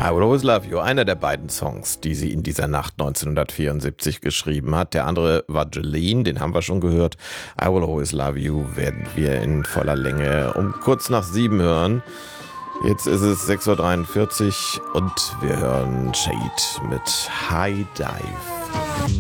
I Will Always Love You, einer der beiden Songs, die sie in dieser Nacht 1974 geschrieben hat. Der andere war Jolene, den haben wir schon gehört. I Will Always Love You werden wir in voller Länge um kurz nach 7 hören. Jetzt ist es 6.43 Uhr und wir hören Shade mit High Dive.